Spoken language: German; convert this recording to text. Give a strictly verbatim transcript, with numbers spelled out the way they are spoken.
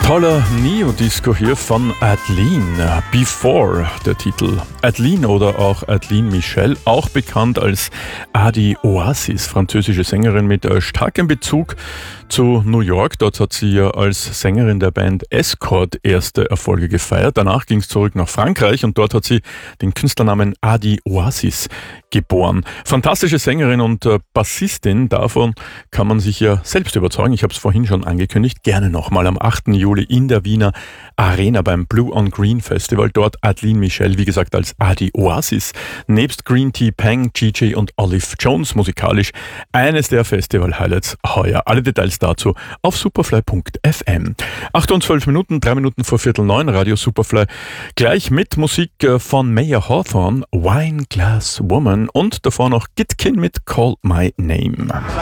Toller Neo-Disco hier von Adeline. Before, der Titel. Adeline oder auch Adeline Michel, auch bekannt als Adi Oasis, französische Sängerin mit starkem Bezug zu New York. Dort hat sie ja als Sängerin der Band Escort erste Erfolge gefeiert. Danach ging es zurück nach Frankreich und dort hat sie den Künstlernamen Adi Oasis geboren. Fantastische Sängerin und äh, Bassistin, davon kann man sich ja selbst überzeugen. Ich habe es vorhin schon angekündigt, gerne nochmal am achten Juli in der Wiener Arena beim Blue on Green Festival. Dort Adeline Michel, wie gesagt, als Adi Oasis. Nebst Green Tea Peng, G J und Olive Jones musikalisch eines der Festival-Highlights heuer. Alle Details dazu auf superfly punkt f m. acht und zwölf Minuten, drei Minuten vor Viertel neun, Radio Superfly. Gleich mit Musik von Mayer Hawthorne, Wine Glass Woman und davor noch Gitkin mit Call My Name.